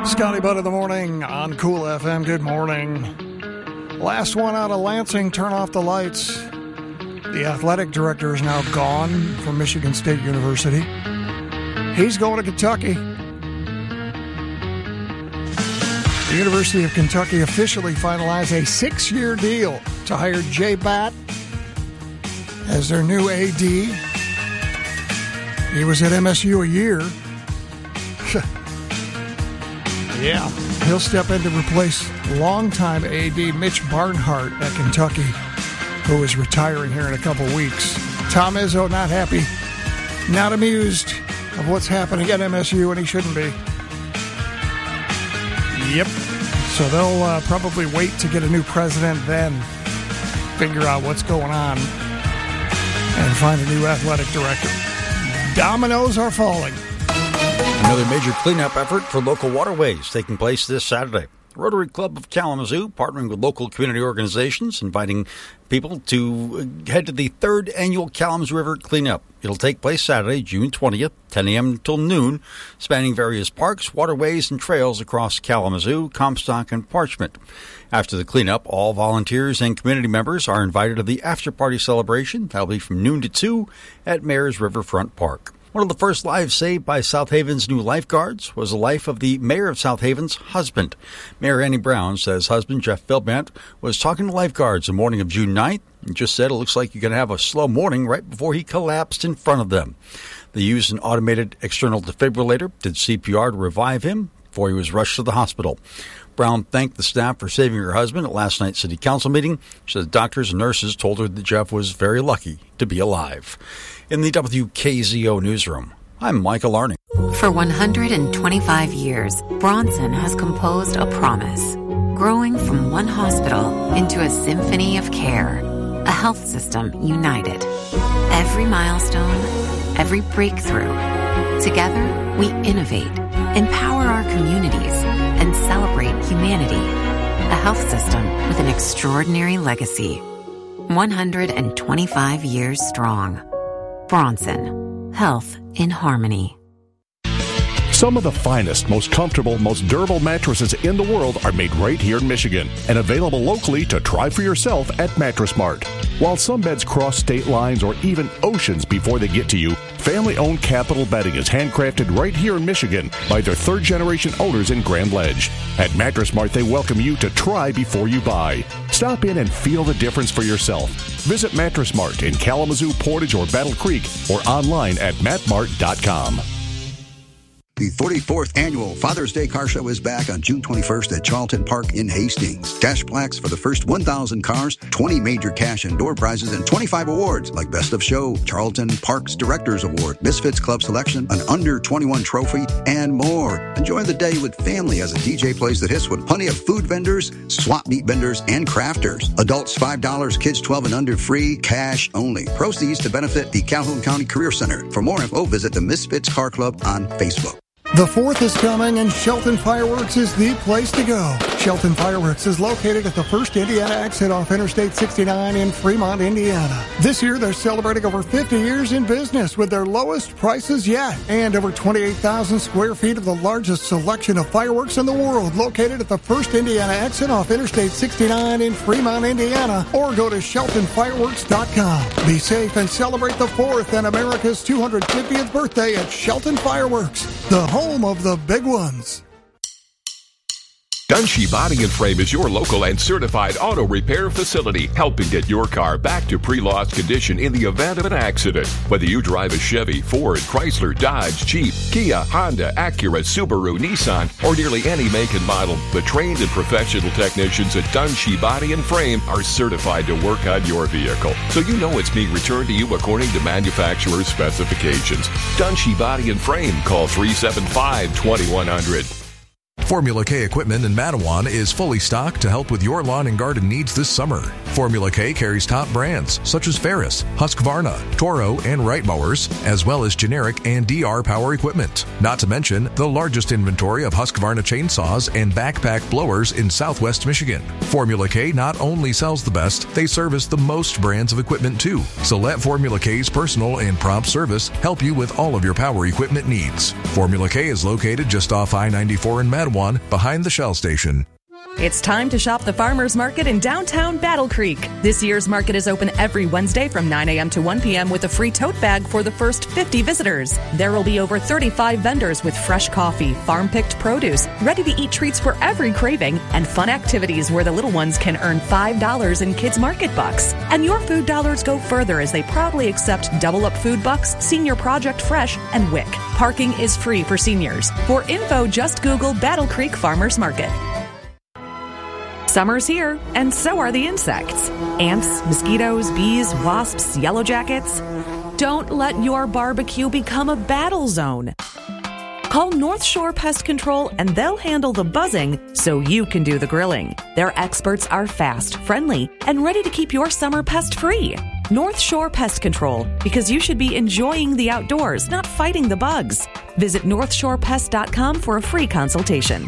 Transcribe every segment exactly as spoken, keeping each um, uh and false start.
Scotty Butt in the morning on Cool F M. Good morning. Last one out of Lansing, turn off the lights. The athletic director is now gone from Michigan State University. He's going to Kentucky. The University of Kentucky officially finalized a six-year deal to hire Jay Batt as their new A D. He was at M S U a year. Yeah, he'll step in to replace longtime A D Mitch Barnhart at Kentucky, who is retiring here in a couple weeks. Tom Izzo not happy, not amused of what's happening at M S U, and he shouldn't be. Yep. So they'll uh, probably wait to get a new president, then figure out what's going on and find a new athletic director. Dominoes are falling. Another major cleanup effort for local waterways taking place this Saturday. Rotary Club of Kalamazoo, partnering with local community organizations, inviting people to head to the third annual Kalamazoo River Cleanup. It'll take place Saturday, June twentieth, ten a.m. until noon, spanning various parks, waterways, and trails across Kalamazoo, Comstock, and Parchment. After the cleanup, all volunteers and community members are invited to the after-party celebration. That'll be from noon to two at Mayor's Riverfront Park. One of the first lives saved by South Haven's new lifeguards was the life of the mayor of South Haven's husband. Mayor Annie Brown says husband Jeff Philbant was talking to lifeguards the morning of June ninth and just said it looks like you're going to have a slow morning right before he collapsed in front of them. They used an automated external defibrillator, did C P R to revive him before he was rushed to the hospital. Brown thanked the staff for saving her husband at last night's city council meeting. She said doctors and nurses told her that Jeff was very lucky to be alive. In the W K Z O newsroom, I'm Michael Arning. For one hundred twenty-five years, Bronson has composed a promise, growing from one hospital into a symphony of care, a health system united. Every milestone, every breakthrough. Together, we innovate, empower our communities, and celebrate humanity. A health system with an extraordinary legacy. one hundred twenty-five years strong. Bronson. Health in harmony. Some of the finest, most comfortable, most durable mattresses in the world are made right here in Michigan and available locally to try for yourself at Mattress Mart. While some beds cross state lines or even oceans before they get to you, family-owned Capital Bedding is handcrafted right here in Michigan by their third-generation owners in Grand Ledge. At Mattress Mart, they welcome you to try before you buy. Stop in and feel the difference for yourself. Visit Mattress Mart in Kalamazoo, Portage, or Battle Creek, or online at matt mart dot com. The forty-fourth Annual Father's Day Car Show is back on June twenty-first at Charlton Park in Hastings. Cash plaques for the first one thousand cars, twenty major cash and door prizes, and twenty-five awards like Best of Show, Charlton Park's Directors Award, Misfits Club Selection, an under twenty-one trophy, and more. Enjoy the day with family as a D J plays the hits with plenty of food vendors, swap meet vendors, and crafters. Adults five dollars, kids twelve and under free, cash only. Proceeds to benefit the Calhoun County Career Center. For more info, visit the Misfits Car Club on Facebook. The fourth is coming, and Shelton Fireworks is the place to go. Shelton Fireworks is located at the First Indiana exit off Interstate sixty-nine in Fremont, Indiana. This year, they're celebrating over fifty years in business with their lowest prices yet, and over twenty-eight thousand square feet of the largest selection of fireworks in the world, located at the First Indiana exit off Interstate sixty-nine in Fremont, Indiana, or go to shelton fireworks dot com. Be safe and celebrate the fourth and America's two hundred fiftieth birthday at Shelton Fireworks, the home of the big ones. Dunshee Body and Frame is your local and certified auto repair facility, helping get your car back to pre-loss condition in the event of an accident. Whether you drive a Chevy, Ford, Chrysler, Dodge, Jeep, Kia, Honda, Acura, Subaru, Nissan, or nearly any make and model, the trained and professional technicians at Dunshee Body and Frame are certified to work on your vehicle, so you know it's being returned to you according to manufacturer's specifications. Dunshee Body and Frame. Call three seven five, two one zero zero. Formula K equipment in Matawan is fully stocked to help with your lawn and garden needs this summer. Formula K carries top brands such as Ferris, Husqvarna, Toro, and Wright mowers, as well as generic and D R power equipment. Not to mention the largest inventory of Husqvarna chainsaws and backpack blowers in Southwest Michigan. Formula K not only sells the best, they service the most brands of equipment too. So let Formula K's personal and prompt service help you with all of your power equipment needs. Formula K is located just off I ninety-four in Matawan One behind the Shell station. It's time to shop the Farmers Market in downtown Battle Creek. This year's market is open every Wednesday from nine a.m. to one p.m. with a free tote bag for the first fifty visitors. There will be over thirty-five vendors with fresh coffee, farm-picked produce, ready-to-eat treats for every craving, and fun activities where the little ones can earn five dollars in Kids Market Bucks. And your food dollars go further as they proudly accept Double Up Food Bucks, Senior Project Fresh, and W I C. Parking is free for seniors. For info, just Google Battle Creek Farmers Market. Summer's here, and so are the insects. Ants, mosquitoes, bees, wasps, yellow jackets. Don't let your barbecue become a battle zone. Call North Shore Pest Control and they'll handle the buzzing so you can do the grilling. Their experts are fast, friendly, and ready to keep your summer pest-free. North Shore Pest Control, because you should be enjoying the outdoors, not fighting the bugs. Visit north shore pest dot com for a free consultation.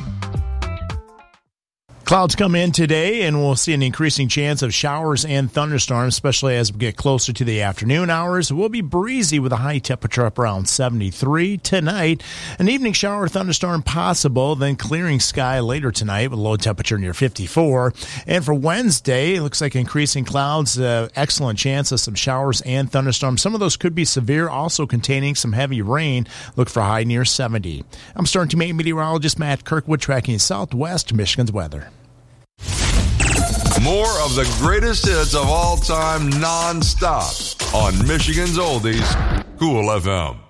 Clouds come in today, and we'll see an increasing chance of showers and thunderstorms, especially as we get closer to the afternoon hours. It will be breezy with a high temperature up around seventy-three. Tonight, an evening shower or thunderstorm possible, then clearing sky later tonight with a low temperature near fifty-four. And for Wednesday, it looks like increasing clouds, uh, excellent chance of some showers and thunderstorms. Some of those could be severe, also containing some heavy rain. Look for a high near seventy. I'm Storm Team eight meteorologist Matt Kirkwood tracking Southwest Michigan's weather. More of the greatest hits of all time non-stop on Michigan's Oldies, Cool F M.